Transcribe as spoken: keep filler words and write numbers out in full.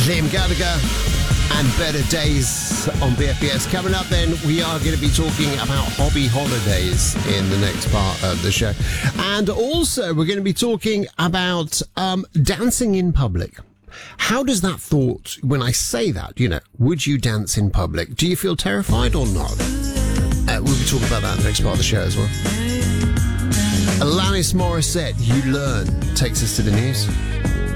Liam Gallagher and Better Days on B F B S. Coming up then, we are going to be talking about hobby holidays in the next part of the show. And also, we're going to be talking about um, dancing in public. How does that thought, when I say that, you know, would you dance in public? Do you feel terrified or not? Uh, we'll be talking about that in the next part of the show as well. Alanis Morissette, You Learn, takes us to the news.